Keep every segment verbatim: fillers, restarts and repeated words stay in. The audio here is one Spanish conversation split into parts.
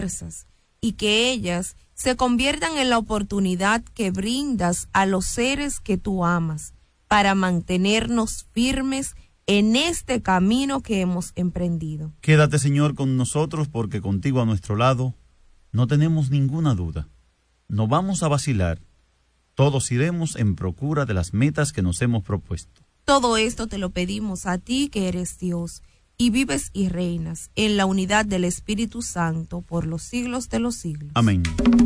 y que ellas se conviertan en la oportunidad que brindas a los seres que tú amas para mantenernos firmes en este camino que hemos emprendido. Quédate, Señor, con nosotros, porque contigo a nuestro lado no tenemos ninguna duda. No vamos a vacilar. Todos iremos en procura de las metas que nos hemos propuesto. Todo esto te lo pedimos a ti, que eres Dios, y vives y reinas en la unidad del Espíritu Santo por los siglos de los siglos. Amén.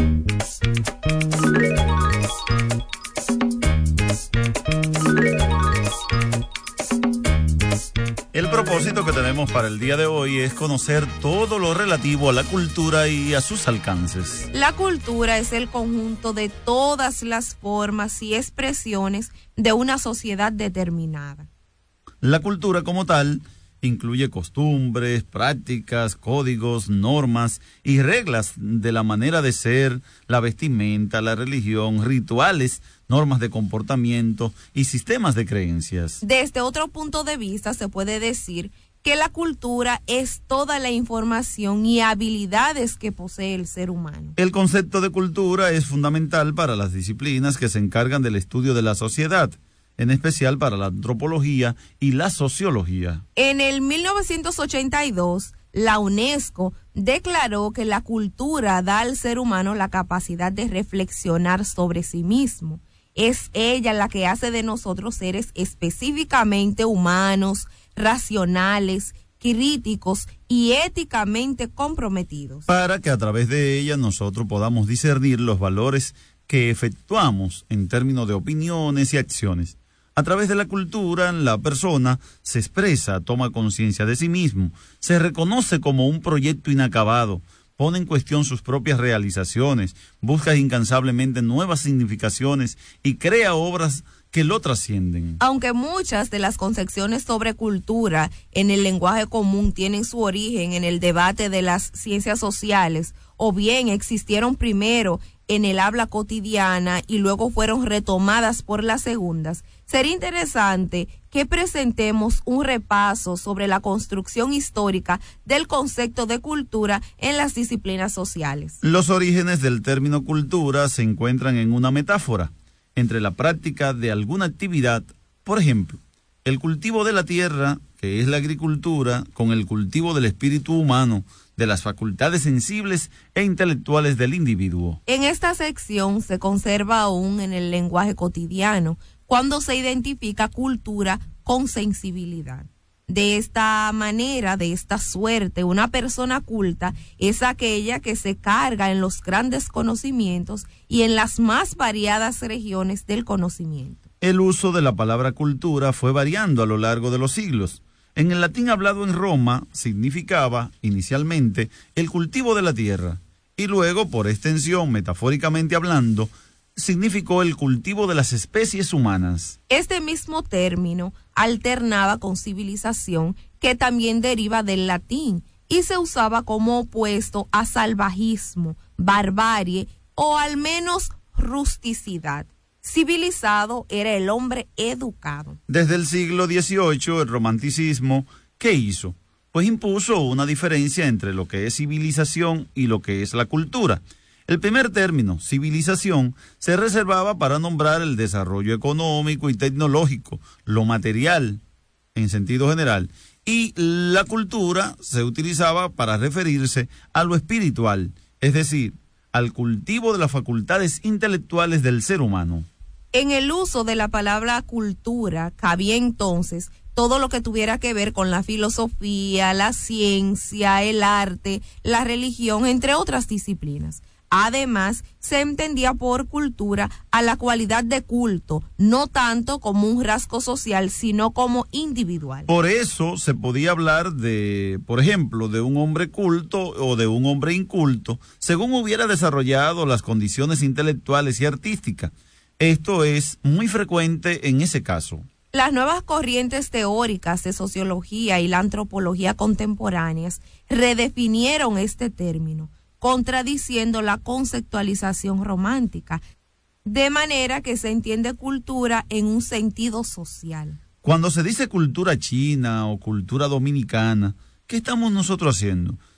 El propósito que tenemos para el día de hoy es conocer todo lo relativo a la cultura y a sus alcances. La cultura es el conjunto de todas las formas y expresiones de una sociedad determinada. La cultura como tal incluye costumbres, prácticas, códigos, normas y reglas de la manera de ser, la vestimenta, la religión, rituales, normas de comportamiento y sistemas de creencias. Desde otro punto de vista se puede decir que la cultura es toda la información y habilidades que posee el ser humano. El concepto de cultura es fundamental para las disciplinas que se encargan del estudio de la sociedad, en especial para la antropología y la sociología. En el mil novecientos ochenta y dos, la UNESCO declaró que la cultura da al ser humano la capacidad de reflexionar sobre sí mismo. Es ella la que hace de nosotros seres específicamente humanos, racionales, críticos y éticamente comprometidos. Para que a través de ella nosotros podamos discernir los valores que efectuamos en términos de opiniones y acciones. A través de la cultura, la persona se expresa, toma conciencia de sí mismo, se reconoce como un proyecto inacabado, pone en cuestión sus propias realizaciones, busca incansablemente nuevas significaciones y crea obras que lo trascienden. Aunque muchas de las concepciones sobre cultura en el lenguaje común tienen su origen en el debate de las ciencias sociales, o bien existieron primero en el habla cotidiana y luego fueron retomadas por las segundas, sería interesante que presentemos un repaso sobre la construcción histórica del concepto de cultura en las disciplinas sociales. Los orígenes del término cultura se encuentran en una metáfora entre la práctica de alguna actividad, por ejemplo, el cultivo de la tierra, que es la agricultura, con el cultivo del espíritu humano, de las facultades sensibles e intelectuales del individuo. En esta sección se conserva aún en el lenguaje cotidiano cuando se identifica cultura con sensibilidad. De esta manera, de esta suerte, una persona culta es aquella que se carga en los grandes conocimientos y en las más variadas regiones del conocimiento. El uso de la palabra cultura fue variando a lo largo de los siglos. En el latín hablado en Roma significaba, inicialmente, el cultivo de la tierra, y luego, por extensión, metafóricamente hablando, significó el cultivo de las especies humanas. Este mismo término alternaba con civilización, que también deriva del latín, y se usaba como opuesto a salvajismo, barbarie o al menos rusticidad. Civilizado era el hombre educado. Desde el siglo dieciocho, el romanticismo, ¿qué hizo? Pues impuso una diferencia entre lo que es civilización y lo que es la cultura. El primer término, civilización, se reservaba para nombrar el desarrollo económico y tecnológico, lo material, en sentido general, y la cultura se utilizaba para referirse a lo espiritual, es decir, al cultivo de las facultades intelectuales del ser humano. En el uso de la palabra cultura cabía entonces todo lo que tuviera que ver con la filosofía, la ciencia, el arte, la religión, entre otras disciplinas. Además, se entendía por cultura a la cualidad de culto, no tanto como un rasgo social, sino como individual. Por eso se podía hablar de, por ejemplo, de un hombre culto o de un hombre inculto, según hubiera desarrollado las condiciones intelectuales y artísticas. Esto es muy frecuente en ese caso. Las nuevas corrientes teóricas de sociología y la antropología contemporáneas redefinieron este término, contradiciendo la conceptualización romántica, de manera que se entiende cultura en un sentido social. Cuando se dice cultura china o cultura dominicana, ¿qué estamos nosotros haciendo?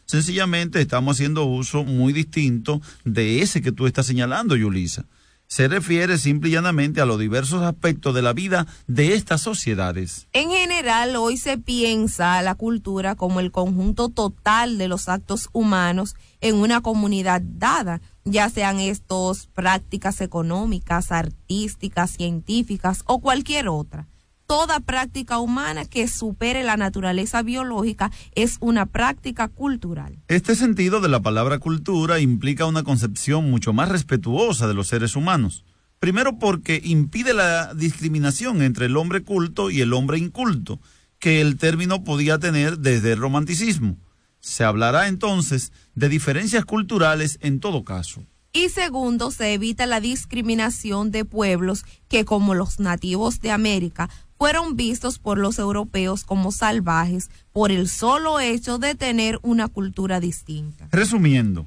Sencillamente estamos haciendo uso muy distinto de ese que tú estás señalando, Yulisa. Se refiere simple y llanamente a los diversos aspectos de la vida de estas sociedades. En general, hoy se piensa la cultura como el conjunto total de los actos humanos en una comunidad dada, ya sean estos prácticas económicas, artísticas, científicas o cualquier otra. Toda práctica humana que supere la naturaleza biológica es una práctica cultural. Este sentido de la palabra cultura implica una concepción mucho más respetuosa de los seres humanos. Primero porque impide la discriminación entre el hombre culto y el hombre inculto, que el término podía tener desde el romanticismo. Se hablará entonces de diferencias culturales en todo caso. Y segundo, se evita la discriminación de pueblos que, como los nativos de América, fueron vistos por los europeos como salvajes por el solo hecho de tener una cultura distinta. Resumiendo,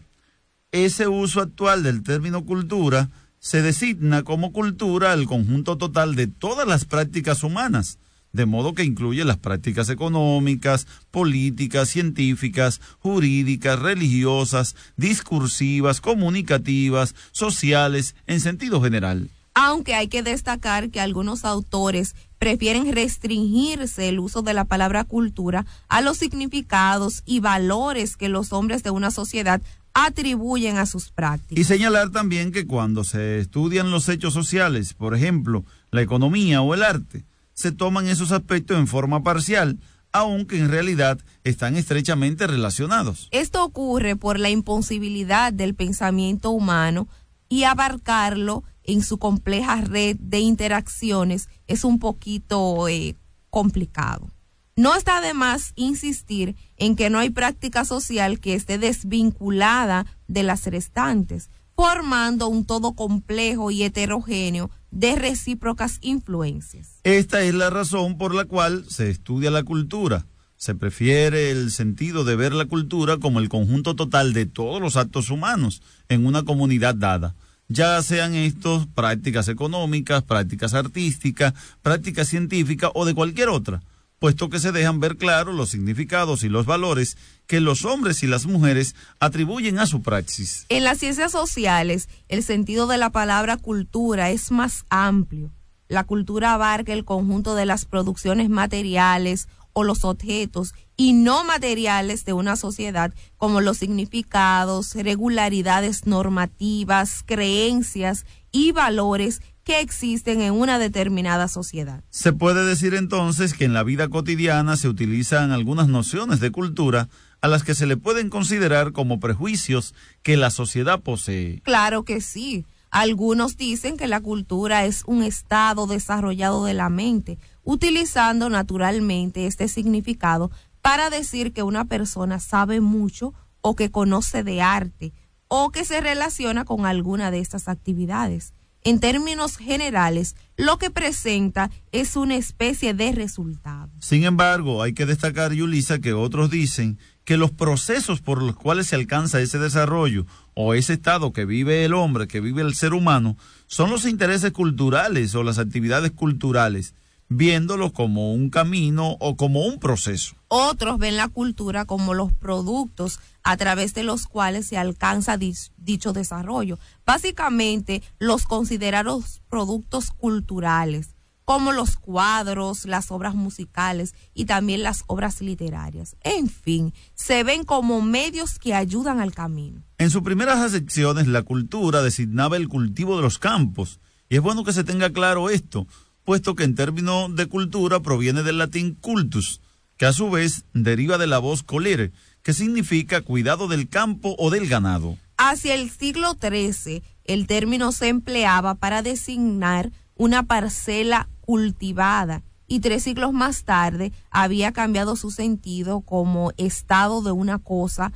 ese uso actual del término cultura se designa como cultura el conjunto total de todas las prácticas humanas, de modo que incluye las prácticas económicas, políticas, científicas, jurídicas, religiosas, discursivas, comunicativas, sociales, en sentido general. Aunque hay que destacar que algunos autores prefieren restringirse el uso de la palabra cultura a los significados y valores que los hombres de una sociedad atribuyen a sus prácticas. Y señalar también que cuando se estudian los hechos sociales, por ejemplo, la economía o el arte, se toman esos aspectos en forma parcial, aunque en realidad están estrechamente relacionados. Esto ocurre por la imposibilidad del pensamiento humano y abarcarlo en su compleja red de interacciones es un poquito eh, complicado. No está de más insistir en que no hay práctica social que esté desvinculada de las restantes, formando un todo complejo y heterogéneo de recíprocas influencias. Esta es la razón por la cual se estudia la cultura. Se prefiere el sentido de ver la cultura como el conjunto total de todos los actos humanos en una comunidad dada, ya sean estos prácticas económicas, prácticas artísticas, prácticas científicas o de cualquier otra, puesto que se dejan ver claro los significados y los valores que los hombres y las mujeres atribuyen a su praxis. En las ciencias sociales, el sentido de la palabra cultura es más amplio. La cultura abarca el conjunto de las producciones materiales o los objetos y no materiales de una sociedad, como los significados, regularidades normativas, creencias y valores que existen en una determinada sociedad. Se puede decir entonces que en la vida cotidiana se utilizan algunas nociones de cultura a las que se le pueden considerar como prejuicios que la sociedad posee. Claro que sí. Algunos dicen que la cultura es un estado desarrollado de la mente, utilizando naturalmente este significado para decir que una persona sabe mucho o que conoce de arte o que se relaciona con alguna de estas actividades. En términos generales, lo que presenta es una especie de resultado. Sin embargo, hay que destacar, Yulisa, que otros dicen que los procesos por los cuales se alcanza ese desarrollo o ese estado que vive el hombre, que vive el ser humano, son los intereses culturales o las actividades culturales, viéndolo como un camino o como un proceso. Otros ven la cultura como los productos a través de los cuales se alcanza dicho desarrollo. Básicamente, los considerados productos culturales, como los cuadros, las obras musicales y también las obras literarias. En fin, se ven como medios que ayudan al camino. En sus primeras acepciones, la cultura designaba el cultivo de los campos, y es bueno que se tenga claro esto, puesto que en términos de cultura proviene del latín cultus, que a su vez deriva de la voz colere, que significa cuidado del campo o del ganado. Hacia el siglo trece, el término se empleaba para designar una parcela cultivada y tres siglos más tarde había cambiado su sentido como estado de una cosa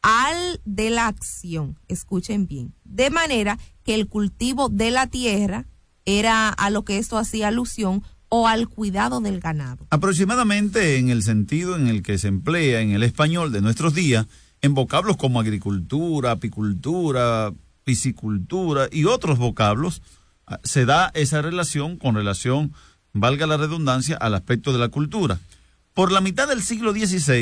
al de la acción. Escuchen bien. De manera que el cultivo de la tierra era a lo que esto hacía alusión o al cuidado del ganado. Aproximadamente en el sentido en el que se emplea en el español de nuestros días, en vocablos como agricultura, apicultura, piscicultura y otros vocablos, se da esa relación con relación, valga la redundancia, al aspecto de la cultura. Por la mitad del siglo dieciséis,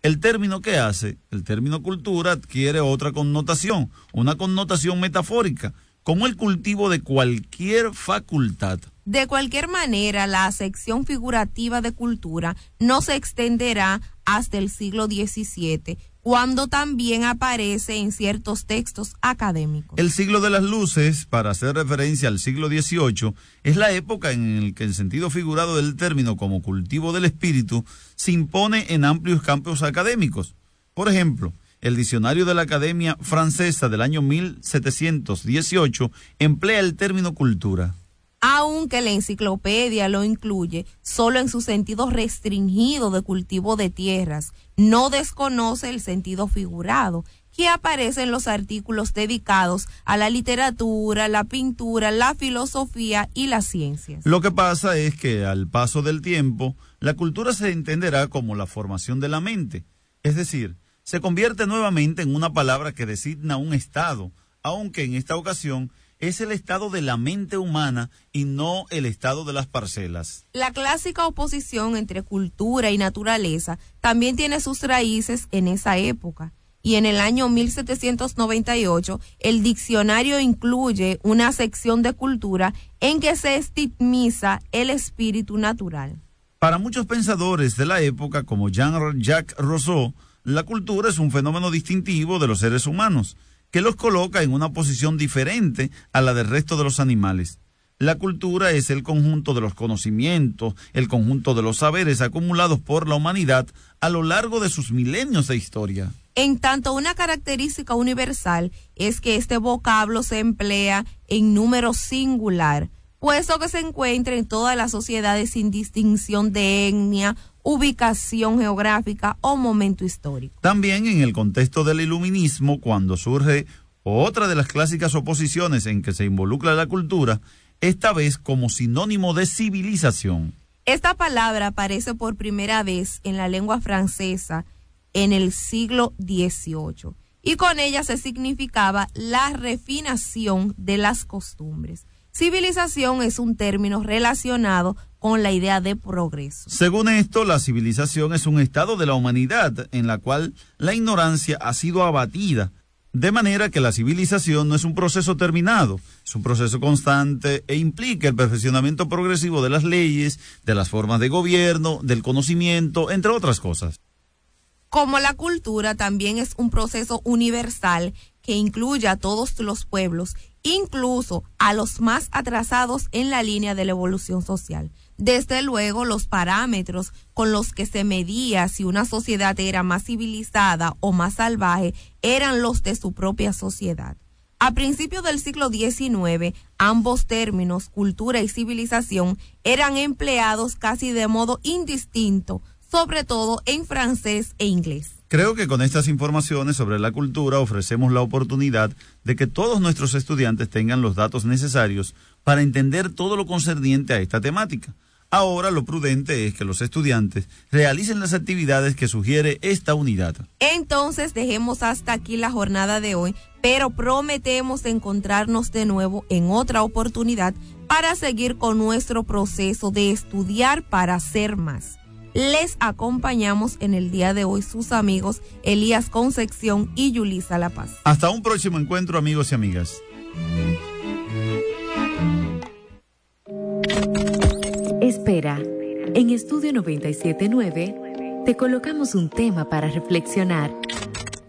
El término ¿qué hace? El término cultura adquiere otra connotación, una connotación metafórica, como el cultivo de cualquier facultad. De cualquier manera, la acepción figurativa de cultura no se extenderá hasta el siglo diecisiete, cuando también aparece en ciertos textos académicos. El siglo de las luces, para hacer referencia al siglo dieciocho, es la época en la que el sentido figurado del término como cultivo del espíritu se impone en amplios campos académicos. Por ejemplo, el diccionario de la Academia Francesa del año mil setecientos dieciocho emplea el término cultura. Aunque la enciclopedia lo incluye solo en su sentido restringido de cultivo de tierras, no desconoce el sentido figurado, que aparece en los artículos dedicados a la literatura, la pintura, la filosofía y las ciencias. Lo que pasa es que al paso del tiempo, la cultura se entenderá como la formación de la mente, es decir, se convierte nuevamente en una palabra que designa un estado, aunque en esta ocasión es el estado de la mente humana y no el estado de las parcelas. La clásica oposición entre cultura y naturaleza también tiene sus raíces en esa época. Y en el año mil setecientos noventa y ocho, el diccionario incluye una sección de cultura en que se estigmatiza el espíritu natural. Para muchos pensadores de la época, como Jean-Jacques Rousseau, la cultura es un fenómeno distintivo de los seres humanos, que los coloca en una posición diferente a la del resto de los animales. La cultura es el conjunto de los conocimientos, el conjunto de los saberes acumulados por la humanidad a lo largo de sus milenios de historia. En tanto, una característica universal es que este vocablo se emplea en número singular, puesto que se encuentra en todas las sociedades sin distinción de etnia, ubicación geográfica o momento histórico. También en el contexto del iluminismo, cuando surge otra de las clásicas oposiciones en que se involucra la cultura, esta vez como sinónimo de civilización. Esta palabra aparece por primera vez en la lengua francesa en el siglo dieciocho y con ella se significaba la refinación de las costumbres. Civilización es un término relacionado con la idea de progreso. Según esto, la civilización es un estado de la humanidad en la cual la ignorancia ha sido abatida, de manera que la civilización no es un proceso terminado, es un proceso constante e implica el perfeccionamiento progresivo de las leyes, de las formas de gobierno, del conocimiento, entre otras cosas. Como la cultura también es un proceso universal que incluye a todos los pueblos, incluso a los más atrasados en la línea de la evolución social. Desde luego, los parámetros con los que se medía si una sociedad era más civilizada o más salvaje eran los de su propia sociedad. A principios del siglo diecinueve, ambos términos, cultura y civilización, eran empleados casi de modo indistinto, sobre todo en francés e inglés. Creo que con estas informaciones sobre la cultura ofrecemos la oportunidad de que todos nuestros estudiantes tengan los datos necesarios para entender todo lo concerniente a esta temática. Ahora lo prudente es que los estudiantes realicen las actividades que sugiere esta unidad. Entonces dejemos hasta aquí la jornada de hoy, pero prometemos encontrarnos de nuevo en otra oportunidad para seguir con nuestro proceso de estudiar para ser más. Les acompañamos en el día de hoy sus amigos Elías Concepción y Yulisa La Paz. Hasta un próximo encuentro, amigos y amigas. Espera, en Estudio noventa y siete punto nueve te colocamos un tema para reflexionar